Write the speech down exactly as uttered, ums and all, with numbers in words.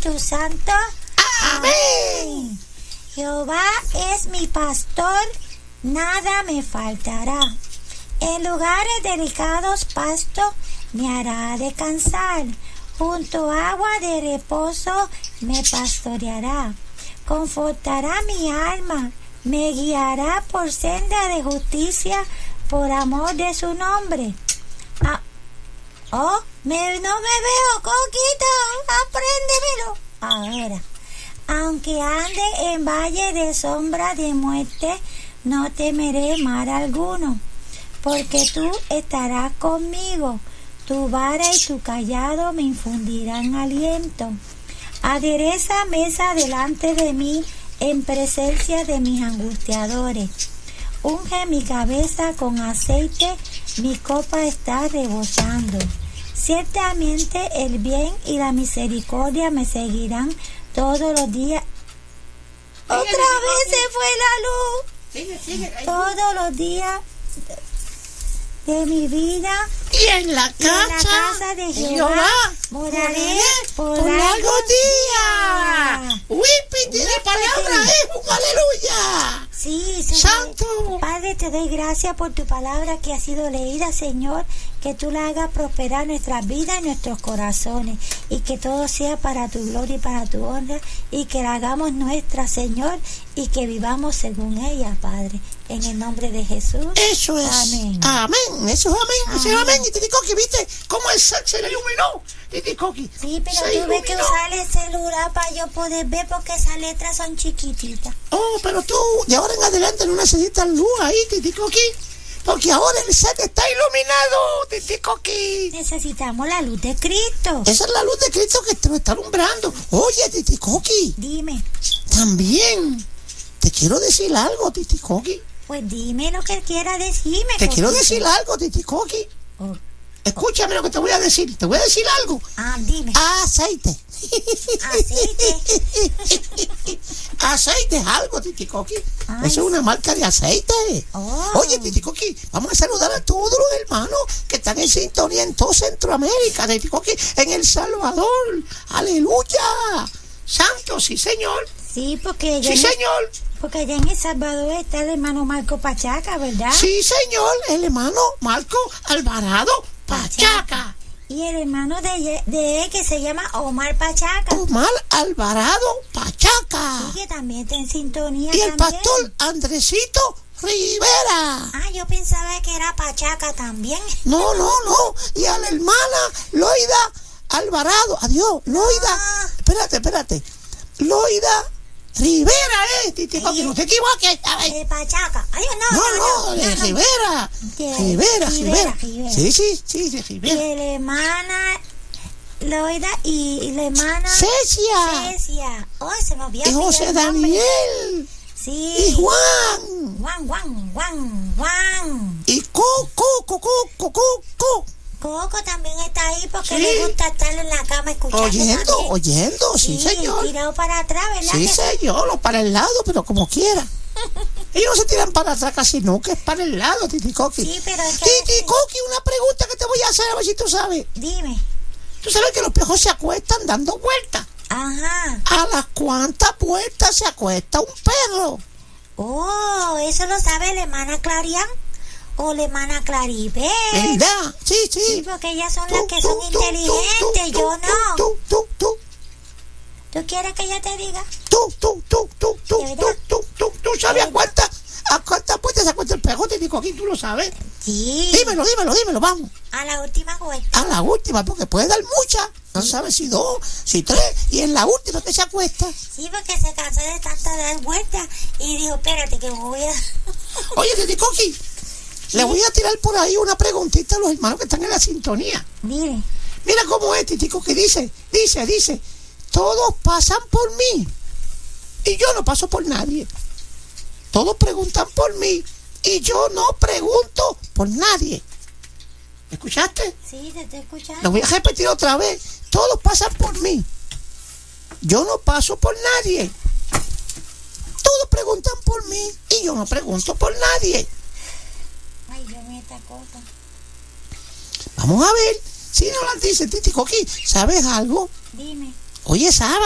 Espíritu Santo. Amén. Jehová es mi pastor, nada me faltará. En lugares delicados pasto me hará descansar. Junto a agua de reposo me pastoreará. Confortará mi alma, me guiará por senda de justicia por amor de su nombre. Ah, oh, me, no me veo, Coquito, apréndemelo. Ahora, aunque ande en valle de sombra de muerte, no temeré mal alguno, porque tú estarás conmigo. Tu vara y tu cayado me infundirán aliento. Adereza mesa delante de mí en presencia de mis angustiadores. Unge mi cabeza con aceite, mi copa está rebosando. Ciertamente el bien y la misericordia me seguirán todos los días. Otra vez se fue la luz. Sigue, sigue, todos los días de mi vida. Y en la casa, y en la casa de Jehová, Jehová moraré por, por largos días. días. Wipi tiene palabra, es un aleluya. Sí, Señor. Santo. Padre, te doy gracias por tu palabra que ha sido leída, Señor, que tú la hagas prosperar nuestras vidas y nuestros corazones, y que todo sea para tu gloria y para tu honra, y que la hagamos nuestra, Señor, y que vivamos según ella, Padre, en el nombre de Jesús. Eso es. Amén. Amén. Eso es amén. Amén. Eso es amén. Y Titi Coqui, ¿viste cómo el sol se le iluminó? Titi Coqui. Sí, pero se tuve que iluminó. usar el celular para yo poder ver, porque esas letras son chiquititas. Oh, pero tú de ahora en adelante no necesitas luz ahí, Titi Coqui, porque ahora el set está iluminado, Titi Coqui. Necesitamos la luz de Cristo. Esa es la luz de Cristo que te lo está alumbrando. Oye, Titi Coqui, Dime, también te quiero decir algo, Titi Coqui. pues dime lo que quiera decirme. Te quiero Coquito. decir algo, Titi Coqui. Oh, Escúchame lo que te voy a decir. Te voy a decir algo. ah, dime. Aceite. Aceite. Aceite es algo, Titi Coqui. Ay, Eso es una marca de aceite. Oh. Oye, Titi Coqui, vamos a saludar a todos los hermanos que están en sintonía en todo Centroamérica, Titi Coqui, en El Salvador. Aleluya. Santo, sí, señor. Sí, porque allá, Sí, en, señor. porque allá en El Salvador está el hermano Marco Pachaca, ¿verdad? Sí, señor. El hermano Marco Alvarado Pachaca. Y el hermano de, de él, que se llama Omar Pachaca. Omar Alvarado Pachaca. Sí, que también está en sintonía. Y el también. pastor Andresito Rivera. Ah, yo pensaba que era Pachaca también. No, no, no. Y a la hermana Loida Alvarado. Adiós, Loida. Ah. Espérate, espérate. Loida Rivera, eh. Titi Coqui, no te equivoques. ¿Sabes? De Pachaca. Ay, no, No, no, no, no. de no, no. Rivera. De- Rivera, Rivera, Rivera. Rivera. Sí, sí, sí, de Y Rivera. la hermana Loida y, y la hermana Cecia. Cecia. Oh, se me había Y olvidado José el nombre. Daniel. Sí. Y Juan. Juan, Juan, Juan, Juan. Y Coco, Coco, Coco, Coco. Coco también está ahí porque Sí. le gusta estar en la cama escuchando. Oyendo, también. oyendo, sí, señor. Tirado para atrás, ¿verdad? Sí, que señor, o para el lado, pero como quiera. Ellos no se tiran para atrás casi nunca, es para el lado, Titi Coqui. Sí, pero es que a Titi veces- Coqui, una pregunta que te voy a hacer, a ver si tú sabes. Dime. Tú sabes que los piojos se acuestan dando vueltas. Ajá. ¿A las cuántas vueltas se acuesta un perro? Oh, eso lo sabe la hermana Clarian o la hermana Claribel. ¿Verdad? Sí, sí. Sí, porque ellas son Tú, las que tú, son tú, inteligentes, tú, yo tú, no. Tú, tú, tú, ¿Tú quieres que ella te diga? tú, tú, tú, tú, tú, ¿De tú, verdad? tú, tú, tú, ¿sabes a ¿De cuántas, a cuántas vueltas se acuesta el perro, Titi Coqui? ¿Tú lo sabes? Sí. Dímelo, dímelo, dímelo, vamos. A la última vuelta. A la última, porque puede dar muchas. No sabes si dos, si tres, y en la última que se acuesta. Sí, porque se cansó de tanta dar vueltas y dijo, espérate que voy a... Oye, Titi Coqui, le voy a tirar por ahí una preguntita a los hermanos que están en la sintonía. Mire. Mira cómo es, Titi Coqui, dice, dice, dice, todos pasan por mí y yo no paso por nadie. Todos preguntan por mí y yo no pregunto por nadie. ¿Escuchaste? Sí, te estoy escuchando. Lo voy a repetir otra vez. Todos pasan por mí. Yo no paso por nadie. Todos preguntan por mí y yo no pregunto por nadie. Ay, Dios mío, esta cosa. Vamos a ver si nos las dice Titi Coqui. ¿Sabes algo? Dime. Oye, Saba.